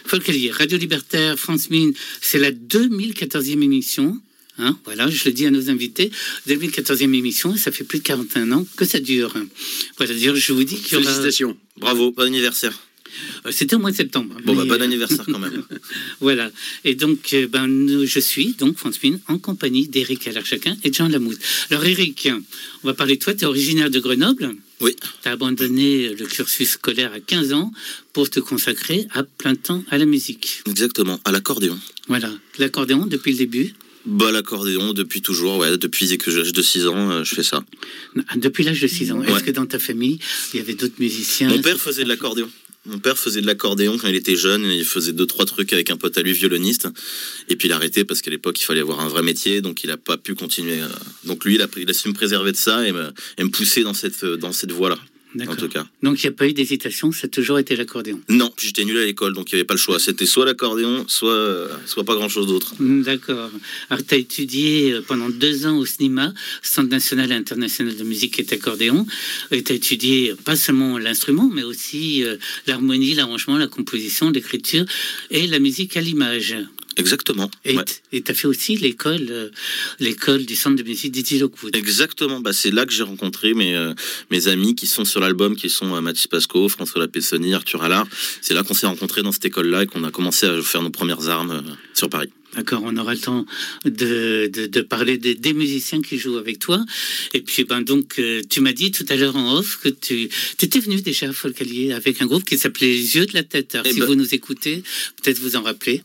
Folcalier, Radio Libertaire, France Mine, c'est la 2014e émission. Hein, voilà, je le dis à nos invités, 2014e émission, et ça fait plus de 41 ans que ça dure. Voilà, je vous dis qu'il y aura... Félicitations. Bravo, bon anniversaire. C'était au mois de septembre. Bon, bon anniversaire quand même. Voilà. Et donc, je suis, France Mine, en compagnie d'Éric Alarchaquin et de Jean Lamouze. Alors, Éric, on va parler de toi. Tu es originaire de Grenoble. Oui. Tu as abandonné le cursus scolaire à 15 ans pour te consacrer à plein temps à la musique. Exactement, à l'accordéon. Voilà. L'accordéon depuis le début. L'accordéon depuis toujours, ouais. Depuis que j'ai l'âge de 6 ans, je fais ça. Depuis l'âge de 6 ans. Ouais. Est-ce que dans ta famille, il y avait d'autres musiciens? Mon père faisait de l'accordéon. Mon père faisait de l'accordéon quand il était jeune. Il faisait 2-3 trucs avec un pote à lui, violoniste. Et puis il a arrêté parce qu'à l'époque, il fallait avoir un vrai métier. Donc il n'a pas pu continuer. Donc lui, il a su me préserver de ça et me pousser dans cette voie-là. En tout cas. Donc il n'y a pas eu d'hésitation, ça a toujours été l'accordéon. Non, puis j'étais nul à l'école, donc il n'y avait pas le choix. C'était soit l'accordéon, soit pas grand-chose d'autre. D'accord. Alors tu as étudié pendant 2 ans au CNIMA, Centre national et international de musique et accordéon. Et tu as étudié pas seulement l'instrument, mais aussi l'harmonie, l'arrangement, la composition, l'écriture et la musique à l'image. Exactement. Et ouais. tu as fait aussi l'école du centre de musique Didier Lockwood. Exactement. C'est là que j'ai rencontré mes amis qui sont sur l'album, qui sont Mathis Pasco, François Lapessoni, Arthur Allard. C'est là qu'on s'est rencontrés dans cette école-là et qu'on a commencé à faire nos premières armes sur Paris. D'accord, on aura le temps de parler des musiciens qui jouent avec toi. Et puis, donc, tu m'as dit tout à l'heure en off que tu étais venu déjà à Folcalier avec un groupe qui s'appelait Les Yeux de la Tête. Alors, si vous nous écoutez, peut-être vous en rappelez.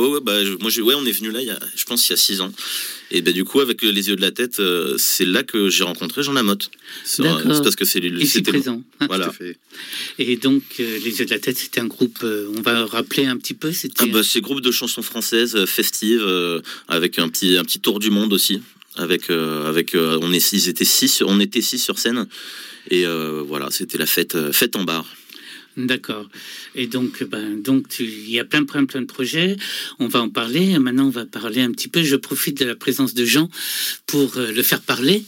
On est venu là, je pense, il y a 6 ans. Et du coup, avec Les Yeux de la Tête, c'est là que j'ai rencontré Jean Lamotte. C'est parce que c'est lui. Ici présent. Voilà. Et donc, Les Yeux de la Tête, c'était un groupe, on va rappeler un petit peu. C'est un groupe de chansons françaises festives, avec un petit tour du monde aussi. On était 6 sur scène. Et voilà, c'était la fête en bar. D'accord. Et donc, il y a plein de projets. On va en parler. Maintenant, on va parler un petit peu. Je profite de la présence de Jean pour le faire parler.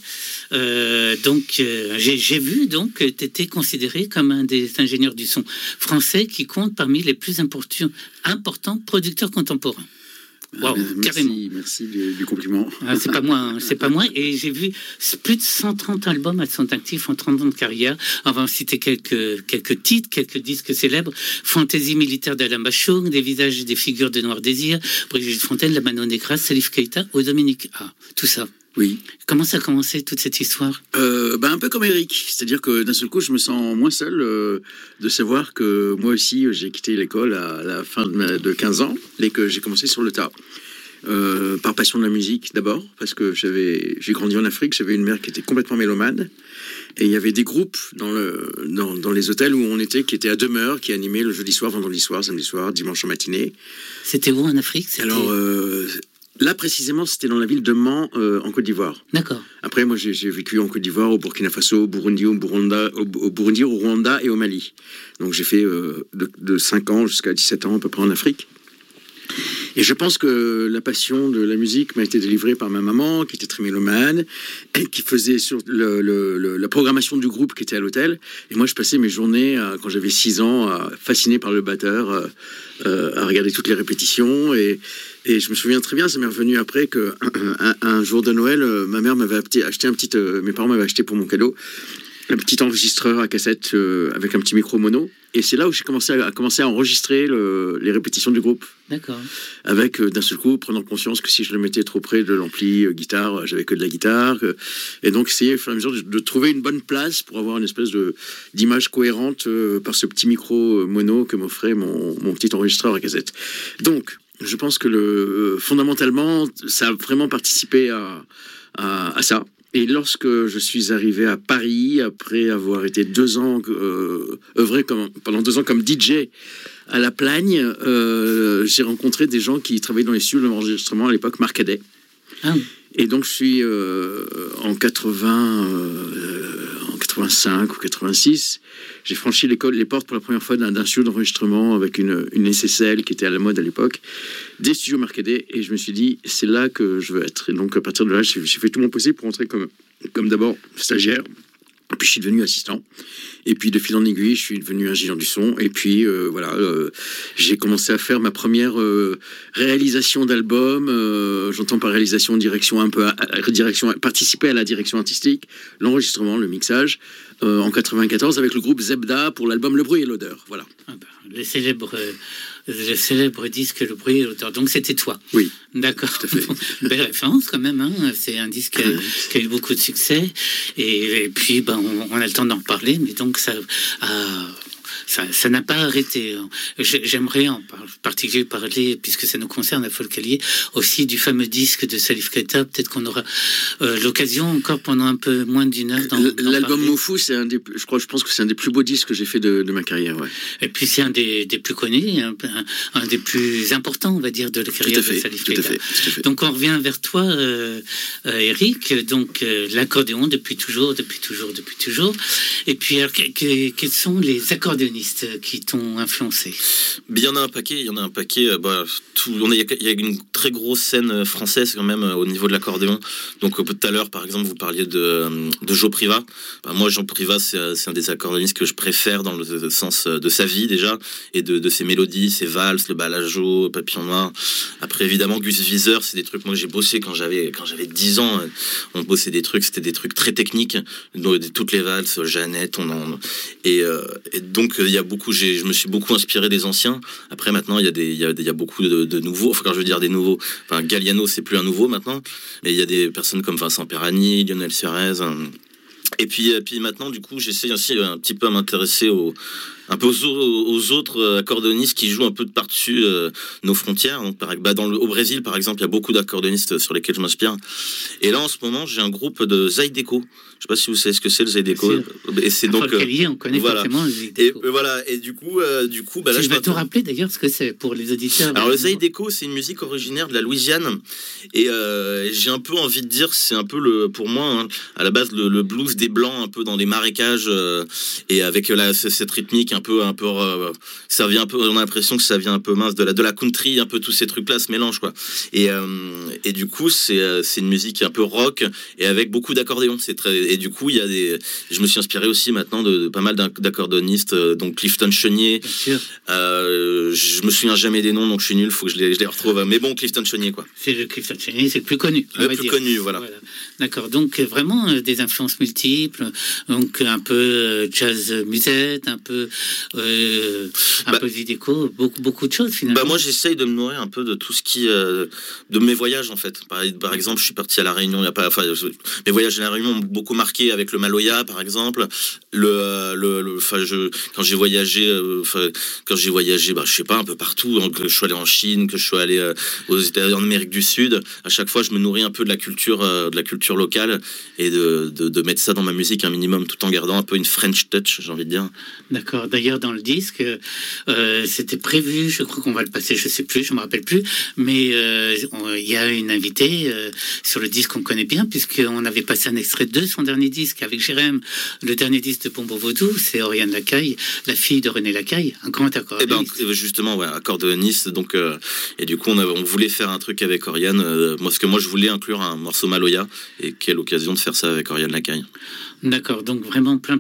J'ai vu que tu étais considéré comme un des ingénieurs du son français qui compte parmi les plus importants producteurs contemporains. Wow, carrément. Merci du compliment. C'est pas moi. Et j'ai vu plus de 130 albums à son actif en 30 ans de carrière. On va en citer quelques titres, quelques disques célèbres. Fantaisie militaire d'Alain Bachung, Des visages et des figures de Noir Désir, Brigitte Fontaine, La Manon Nécras, Salif Keïta ou Dominique A. Tout ça. Oui. Comment ça a commencé toute cette histoire? Un peu comme Eric, c'est-à-dire que d'un seul coup je me sens moins seul de savoir que moi aussi j'ai quitté l'école à la fin de 15 ans et que j'ai commencé sur le tas. Par passion de la musique d'abord, parce que j'ai grandi en Afrique, j'avais une mère qui était complètement mélomane et il y avait des groupes dans les hôtels où on était qui étaient à demeure, qui animaient le jeudi soir, vendredi soir, samedi soir, dimanche en matinée. C'était où en Afrique? Alors là, précisément, c'était dans la ville de Mans, en Côte d'Ivoire. D'accord. Après, moi, j'ai vécu en Côte d'Ivoire, au Burkina Faso, au Burundi, au Rwanda et au Mali. Donc, j'ai fait de 5 ans jusqu'à 17 ans, à peu près, en Afrique. Et je pense que la passion de la musique m'a été délivrée par ma maman, qui était très mélomane, et qui faisait sur la programmation du groupe qui était à l'hôtel. Et moi, je passais mes journées, quand j'avais 6 ans, fasciné par le batteur, à regarder toutes les répétitions. Et je me souviens très bien, ça m'est revenu après qu'un jour de Noël, ma mère m'avait acheté mes parents m'avaient acheté pour mon cadeau un petit enregistreur à cassette avec un petit micro mono. Et c'est là où j'ai commencé à enregistrer les répétitions du groupe. D'accord. Avec, d'un seul coup, prenant conscience que si je le mettais trop près de l'ampli guitare, j'avais que de la guitare. Et donc, essayer, au fur et à mesure, de trouver une bonne place pour avoir une espèce d'image cohérente par ce petit micro mono que m'offrait mon petit enregistreur à cassette. Donc, je pense que fondamentalement, ça a vraiment participé à ça. Et lorsque je suis arrivé à Paris, après avoir été 2 ans œuvré pendant 2 ans comme DJ à La Plagne, j'ai rencontré des gens qui travaillaient dans les studios d'enregistrement à l'époque, Marc Cadet. Ah. Et donc je suis en 85 ou 86, j'ai franchi les portes pour la première fois d'un studio d'enregistrement avec une SSL qui était à la mode à l'époque, des studios Marc Cadet, et je me suis dit c'est là que je veux être. Et donc à partir de là, j'ai fait tout mon possible pour entrer comme d'abord stagiaire, Puis je suis devenu assistant. Et puis de fil en aiguille, je suis devenu ingénieur du son. Et puis j'ai commencé à faire ma première réalisation d'album. J'entends par réalisation, direction un peu, participer à la direction artistique, l'enregistrement, le mixage, en 94 avec le groupe Zebda pour l'album Le Bruit et l'Odeur. Voilà. Le célèbre disque Le Bruit et l'Odeur. Donc c'était toi. Oui. D'accord. Tout à fait. Belle référence quand même. Hein. C'est un disque qui a eu beaucoup de succès. Et puis on a le temps d'en reparler. Mais donc ça n'a pas arrêté. J'aimerais en particulier parler, puisque ça nous concerne à Folk-Allié, aussi du fameux disque de Salif Keita. Peut-être qu'on aura l'occasion encore pendant un peu moins d'une heure d'en l'album parler. Mofou, je pense que c'est un des plus beaux disques que j'ai fait de ma carrière. Ouais. Et puis c'est un des plus connus, un des plus importants, on va dire, de la carrière de Salif Keita. Tout à fait. Donc on revient vers toi, Eric. Donc l'accordéon depuis toujours. Et puis alors, quels sont les accordéonistes qui t'ont influencé? Il y en a un paquet. Il y a une très grosse scène française quand même au niveau de l'accordéon. Donc tout à l'heure, par exemple, vous parliez de Joe Priva. Moi, Joe Priva, c'est un des accordéonistes que je préfère dans le sens de sa vie déjà et de ses mélodies, ses valses, le balajo, Papillon Noir. Après, évidemment, Gus Viseur, c'est des trucs. Moi, j'ai bossé quand j'avais 10 ans. On bossait des trucs. C'était des trucs très techniques. Toutes les valses, Jeannette, et donc il y a beaucoup. Je me suis beaucoup inspiré des anciens. Après, maintenant, il y a beaucoup de nouveaux. Enfin, quand je veux dire des nouveaux, Galliano, c'est plus un nouveau maintenant. Mais il y a des personnes comme Vincent Perani, Lionel Suarez. Et puis maintenant, du coup, j'essaie aussi un petit peu à m'intéresser aux autres accordéonistes qui jouent un peu de par-dessus nos frontières. Donc, au Brésil, par exemple, il y a beaucoup d'accordéonistes sur lesquels je m'inspire. Et là, en ce moment, j'ai un groupe de Zydeco. Je sais pas si vous savez ce que c'est le Zydeco. Et c'est donc on connaît forcément le Zydeco. Et du coup, là, je vais te rappeler d'ailleurs ce que c'est pour les auditeurs. Alors le Zydeco, c'est une musique originaire de la Louisiane. Et j'ai un peu envie de dire, c'est un peu pour moi, à la base, le blues des Blancs, un peu dans les marécages, et avec cette rythmique un peu ça vient un peu, on a l'impression que ça vient un peu mince de la country, un peu tous ces trucs là se mélangent quoi. Et du coup c'est une musique un peu rock et avec beaucoup d'accordéons. Et du coup je me suis inspiré aussi maintenant de pas mal d'accordéonistes, donc Clifton Chenier. Je me souviens jamais des noms, donc je suis nul, faut que je les retrouve. Mais bon, Clifton Chenier quoi. C'est le Clifton Chenier, c'est le plus connu. Connu, voilà. D'accord, donc vraiment des influences multiples, donc un peu jazz musette, un peu Zydeco, beaucoup de choses finalement. Moi j'essaye de me nourrir un peu de tout ce qui de mes voyages en fait. Par exemple, je suis parti à La Réunion, mes voyages à La Réunion m'ont beaucoup marqué avec le Maloya par exemple. Quand j'ai voyagé, je sais pas, un peu partout, que je suis allé en Chine, que je suis allé aux États-Unis, en Amérique du Sud, à chaque fois je me nourris un peu de la culture locale et de mettre ça dans ma musique un minimum, tout en gardant un peu une French touch, j'ai envie de dire. D'accord. D'ailleurs, dans le disque, c'était prévu, je crois qu'on va le passer, je sais plus, je me rappelle plus, mais il y a une invitée sur le disque qu'on connaît bien, puisqu'on avait passé un extrait de son dernier disque avec Jérém, le dernier disque de Bombo Vaudou, c'est Oriane Lacaille, la fille de René Lacaille, un grand accordéoniste. Justement, ouais, accordéoniste, donc, et du coup, on voulait faire un truc avec Oriane, parce que moi, je voulais inclure un morceau Maloya, et quelle occasion de faire ça avec Oriane Lacaille. D'accord, donc vraiment plein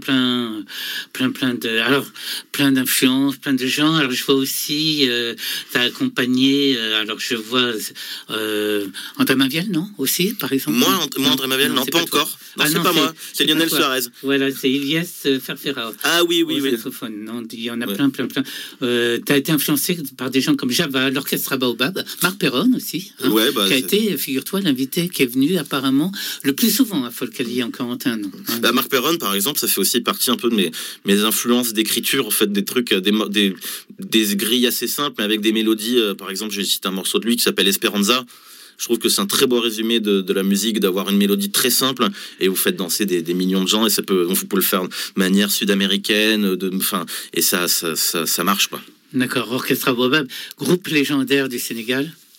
d'influences, plein de gens. Alors je vois aussi, t'as accompagné, alors je vois André Maviel, non? Aussi, par exemple? Moi André Maviel, non, pas encore. Non, c'est pas moi, c'est Lionel Suarez. Voilà, c'est Ilyes Ferfera. Ah oui. Saxophone, non, il y en a plein. T'as été influencé par des gens comme Java, l'orchestre Baobab, Marc Perron aussi, hein, qui a été, figure-toi, l'invité qui est venu apparemment le plus souvent à Folk-Allié en 41 ans. Hein. Marc Perron, par exemple, ça fait aussi partie un peu de mes influences d'écriture, en fait, des trucs, des grilles assez simples, mais avec des mélodies. Par exemple, je cite un morceau de lui qui s'appelle Esperanza. Je trouve que c'est un très beau résumé de la musique, d'avoir une mélodie très simple et vous faites danser des millions de gens et vous pouvez le faire de manière sud-américaine, et ça marche quoi. D'accord, Orchestra Baobab, groupe légendaire du Sénégal.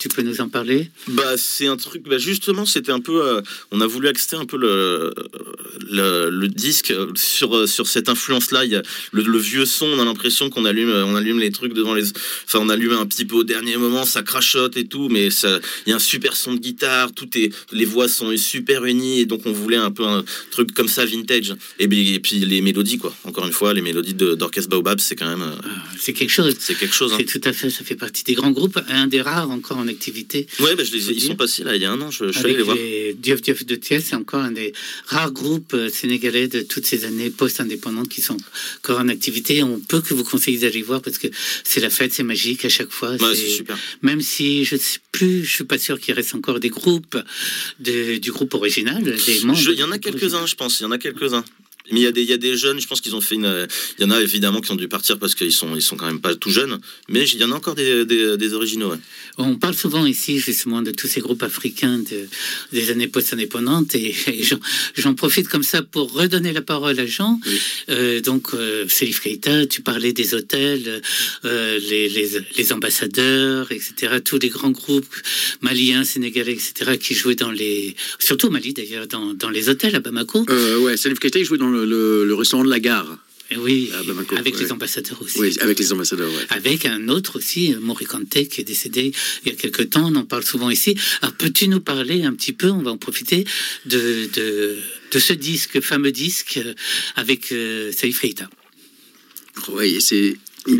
Tu peux nous en parler? Bah, c'est un truc. Bah, justement, c'était un peu. On a voulu axer un peu le disque sur cette influence-là. Il y a le vieux son. On a l'impression qu'on allume les trucs devant les. Enfin, on allume un petit peu au dernier moment, ça crachote et tout, mais il y a un super son de guitare. Les voix sont super unies, et donc on voulait un peu un truc comme ça vintage. Et puis les mélodies, quoi. Encore une fois, les mélodies d'Orchestre Baobab, c'est quand même. C'est quelque chose. C'est quelque chose. Hein. C'est tout à fait. Ça fait partie des grands groupes, un des rares encore en activité. Ouais, bah, ils sont passés là il y a un an. Je suis allé les voir. Diouf Diouf de Thiès, c'est encore un des rares groupes sénégalais de toutes ces années post-indépendantes qui sont encore en activité. On peut que vous conseiller d'aller voir parce que c'est la fête, c'est magique à chaque fois. Ouais, c'est super. Même si je sais plus, je suis pas sûr qu'il reste encore des groupes du groupe original, des membres. Il y en a quelques-uns, je pense. Il y en a quelques-uns. Mais il y a des jeunes, je pense qu'ils ont fait il y en a évidemment qui ont dû partir parce qu'ils sont quand même pas tout jeunes, mais il y en a encore des originaux. Ouais. On parle souvent ici justement de tous ces groupes africains des années post-indépendantes et j'en profite comme ça pour redonner la parole à Jean. Oui. Donc Salif Keïta, tu parlais des hôtels, les ambassadeurs, etc. Tous les grands groupes maliens, sénégalais, etc. qui jouaient surtout au Mali d'ailleurs, dans les hôtels à Bamako. Ouais, Salif Keïta il jouait dans le restaurant de la gare. Oui, avec les ambassadeurs aussi. Oui, avec les ambassadeurs, ouais. Avec un autre aussi, Morikante, qui est décédé il y a quelque temps, on en parle souvent ici. Alors, peux-tu nous parler un petit peu, on va en profiter, de ce fameux disque, avec Salif Keïta? Oui, c'est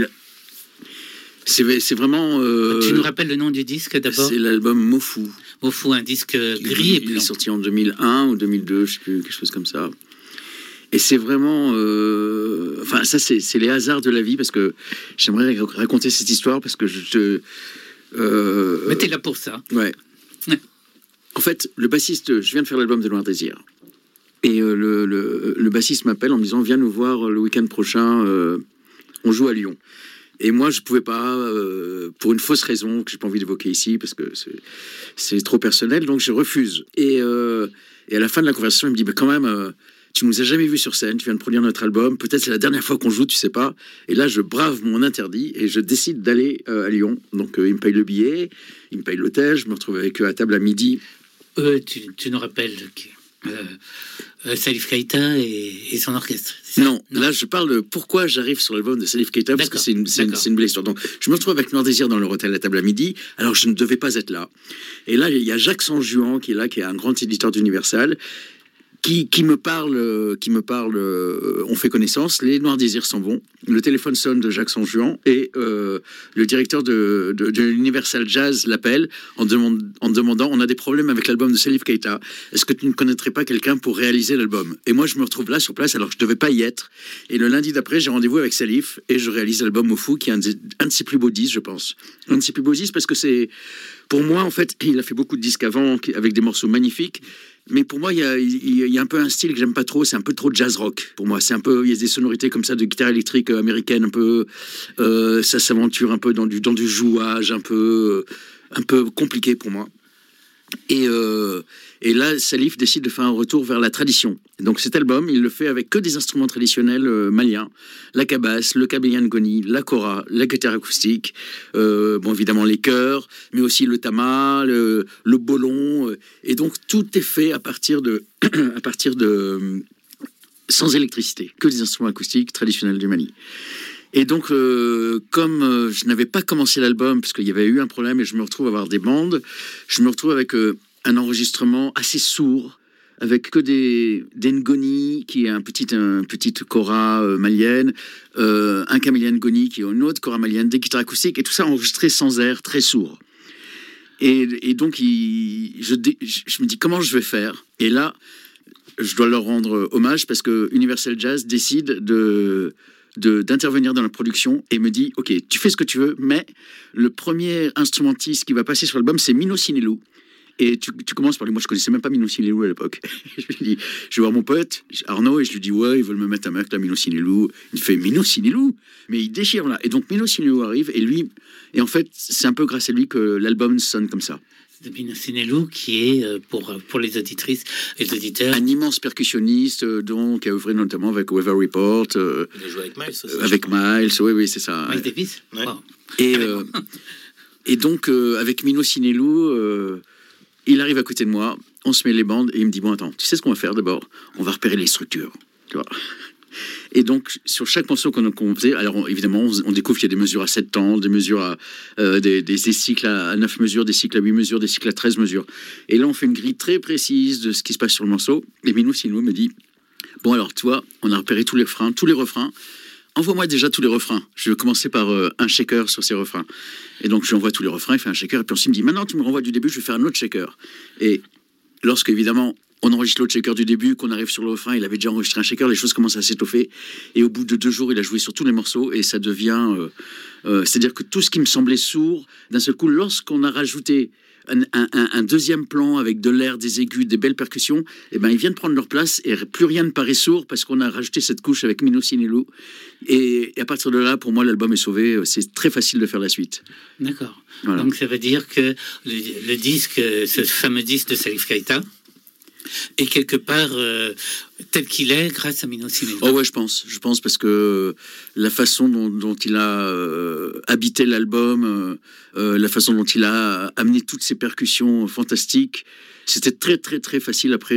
vraiment... Tu nous rappelles le nom du disque, d'abord? C'est l'album Mofou. Mofou, un disque gris et blanc. Il est sorti en 2001 ou 2002, je sais plus, quelque chose comme ça. Et c'est vraiment... Enfin, ça, c'est les hasards de la vie, parce que j'aimerais raconter cette histoire, parce que Mais t'es là pour ça. Ouais. En fait, le bassiste... Je viens de faire l'album de Noir Désir. Et le bassiste m'appelle en me disant « Viens nous voir le week-end prochain, on joue à Lyon ». Et moi, je pouvais pas, pour une fausse raison que j'ai pas envie d'évoquer ici, parce que c'est trop personnel, donc je refuse. Et à la fin de la conversation, il me dit « Mais quand même... tu nous as jamais vu sur scène, tu viens de produire notre album, peut-être c'est la dernière fois qu'on joue, tu sais pas. » Et là, je brave mon interdit et je décide d'aller à Lyon. Donc, il me paye le billet, il me paye l'hôtel, je me retrouve avec eux à table à midi. Tu nous rappelles Salif Keïta et son orchestre. Non, là, je parle de pourquoi j'arrive sur l'album de Salif Keïta, parce que c'est une belle histoire. Donc, je me retrouve avec Noir Désir dans leur hôtel à table à midi, alors je ne devais pas être là. Et là, il y a Jacques Sanjuan qui est là, qui est un grand éditeur d'Universal, qui me parle, on fait connaissance, les Noirs Désirs s'en vont, le téléphone sonne de Jacques Sanjuan et le directeur de l'Universal Jazz l'appelle en demandant, on a des problèmes avec l'album de Salif Keïta, est-ce que tu ne connaîtrais pas quelqu'un pour réaliser l'album? Et moi je me retrouve là sur place alors que je devais pas y être, et le lundi d'après j'ai rendez-vous avec Salif et je réalise l'album Mofou, qui est un de ses plus beaux disques, je pense, un de ses plus beaux disques, parce que c'est, pour moi en fait, il a fait beaucoup de disques avant avec des morceaux magnifiques. Mais pour moi, il y a un peu un style que j'aime pas trop, c'est un peu trop jazz rock. Pour moi, c'est un peu, il y a des sonorités comme ça de guitare électrique américaine, un peu, ça s'aventure un peu dans du jouage, un peu compliqué pour moi. Et là, Salif décide de faire un retour vers la tradition. Donc cet album, il le fait avec que des instruments traditionnels maliens, la kabasse, le kabylie ngoni, la kora, la guitare acoustique, bon évidemment les chœurs, mais aussi le tama, le bolon, et donc tout est fait à partir de sans électricité, que des instruments acoustiques traditionnels du Mali. Et donc, comme je n'avais pas commencé l'album, parce qu'il y avait eu un problème et je me retrouve à avoir des bandes, je me retrouve avec un enregistrement assez sourd, avec que des ngoni, qui est un petite kora malienne, un kabylie ngoni, qui est une autre kora malienne, des guitares acoustiques, et tout ça enregistré sans air, très sourd. Et donc, je me dis, comment je vais faire? Et là, je dois leur rendre hommage, parce que Universal Jazz décide d'intervenir dans la production et me dit, ok, tu fais ce que tu veux, mais le premier instrumentiste qui va passer sur l'album, c'est Mino Sinelou. Et tu commences par lui. Moi, je connaissais même pas Mino Sinelou à l'époque. Je vais voir mon pote Arnaud et je lui dis, ouais, ils veulent me mettre un mec là, Mino Sinelou. Il fait Mino Sinelou, mais il déchire là. Et donc Mino Sinelou arrive et en fait, c'est un peu grâce à lui que l'album sonne comme ça. De Mino Sinelou, qui est, pour les auditrices et les auditeurs, un immense percussionniste, donc, qui a œuvré notamment avec Weather Report. Il a joué avec Miles aussi. Avec Miles, oui, c'est ça. Miles Davis. Ouais. Wow. Et Et donc, avec Mino Sinelou, il arrive à côté de moi, on se met les bandes, et il me dit, bon, attends, tu sais ce qu'on va faire d'abord? On va repérer les structures, tu vois. Et donc, sur chaque morceau qu'on faisait, alors évidemment, on découvre qu'il y a des mesures à 7 temps, des mesures à des cycles à 9 mesures, des cycles à 8 mesures, des cycles à 13 mesures. Et là, on fait une grille très précise de ce qui se passe sur le morceau. Et Mino Sinelou me dit, bon, alors, tu vois, on a repéré tous les refrains. Envoie-moi déjà tous les refrains. Je vais commencer par un shaker sur ces refrains. Et donc, je lui envoie tous les refrains, il fait un shaker. Et puis, ensuite, il me dit, maintenant, tu me renvoies du début, je vais faire un autre shaker. Et lorsque, évidemment, on enregistre l'autre shaker du début, qu'on arrive sur le refrain, il avait déjà enregistré un shaker, les choses commencent à s'étoffer. Et au bout de 2 jours, il a joué sur tous les morceaux et ça devient... c'est-à-dire que tout ce qui me semblait sourd, d'un seul coup, lorsqu'on a rajouté un deuxième plan avec de l'air, des aigus, des belles percussions, eh ben, ils viennent prendre leur place et plus rien ne paraît sourd parce qu'on a rajouté cette couche avec Mino Sinelou. Et à partir de là, pour moi, l'album est sauvé. C'est très facile de faire la suite. D'accord. Voilà. Donc ça veut dire que le disque, ce fameux disque de Salif Keïta, est quelque part tel qu'il est grâce à Mino Sinelou. Oh ouais, je pense parce que la façon dont il a habité l'album, la façon dont il a amené toutes ces percussions fantastiques, c'était très très très facile après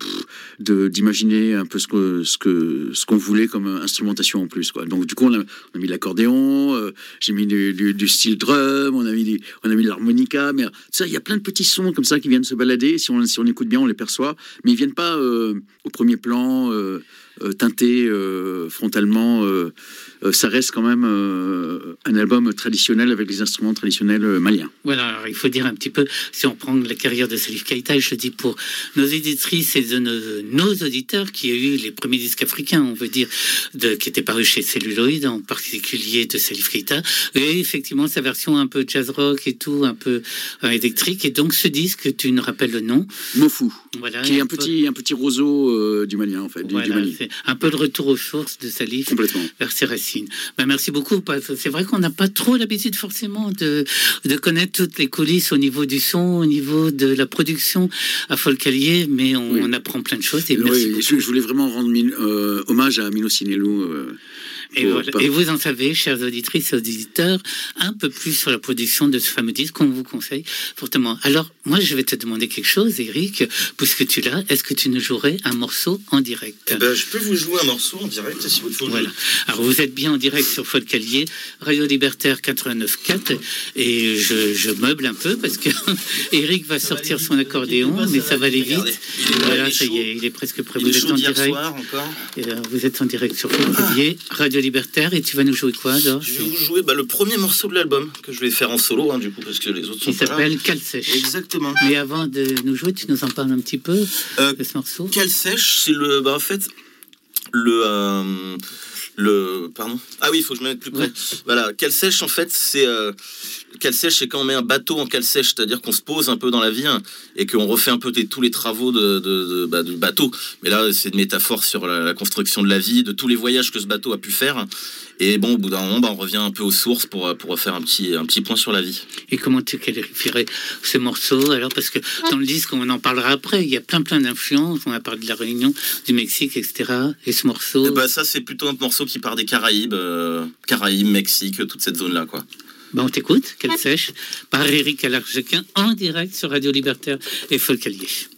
d'imaginer un peu ce qu'on voulait comme instrumentation en plus, quoi. Donc du coup on a mis de l'accordéon, j'ai mis du style drum, on a mis de l'harmonica, mais ça, il y a plein de petits sons comme ça qui viennent se balader. Si on écoute bien, on les perçoit, mais ils viennent pas au premier plan, teintés frontalement. Ça reste quand même un album traditionnel avec les instruments traditionnels maliens. Voilà, alors il faut dire un petit peu, si on prend la carrière de Salif Keïta, et je le dis pour nos éditrices et nos auditeurs qui ont eu les premiers disques africains, on veut dire, qui étaient parus chez Celluloid, en particulier de Salif Keïta, et effectivement sa version un peu jazz rock et tout, un peu électrique, et donc ce disque, tu nous rappelles le nom? Mofou, voilà, qui est un petit roseau du Malien, en fait, du Mali. C'est un peu le retour aux sources de Salif, complètement, vers ses racines. Ben, merci beaucoup. C'est vrai qu'on n'a pas trop l'habitude forcément de connaître toutes les coulisses au niveau du son, au niveau de la production à Folk-Allier, mais on apprend plein de choses. Et merci beaucoup. Je voulais vraiment rendre hommage à Mino Sinelou. Et vous en savez, chères auditrices et auditeurs, un peu plus sur la production de ce fameux disque qu'on vous conseille fortement. Alors, moi, je vais te demander quelque chose, Eric, puisque tu l'as. Est-ce que tu nous jouerais un morceau en direct? Je peux vous jouer un morceau en direct, si vous le voulez. Voilà. Alors, vous êtes bien en direct sur Folk-Allier, Radio Libertaire 89.4, et je meuble un peu parce que Eric va sortir son accordéon, mais ça va aller vite. Voilà, ça y est, il est presque prêt. Vous êtes en direct. Vous êtes en direct sur Folk-Allier, Radio Libertaire, et tu vas nous jouer quoi alors? Je vais vous jouer le premier morceau de l'album que je vais faire en solo, du coup, parce que les autres sont qui s'appelle Cale Sèche. Exactement. Mais avant de nous jouer, tu nous en parles un petit peu de ce morceau? Cale Sèche, c'est en fait pardon. Ah oui, il faut que je me mette plus près. Ouais. Voilà, cale sèche, en fait, c'est quand on met un bateau en cale sèche, c'est-à-dire qu'on se pose un peu dans la vie et qu'on refait un peu tous les travaux de bateau. Mais là, c'est une métaphore sur la construction de la vie, de tous les voyages que ce bateau a pu faire. Et bon, au bout d'un moment, on revient un peu aux sources pour refaire un petit point sur la vie. Et comment tu qualifierais ces morceaux alors? Parce que dans le disque, on en parlera après, il y a plein d'influences. On a parlé de la Réunion, du Mexique, etc. Et ce morceau... ça, c'est plutôt un morceau qui part des Caraïbes, Mexique, toute cette zone-là, quoi. On t'écoute, Cale Sèche, par Eric Alargequin, en direct sur Radio Libertaire et Folk-Allier.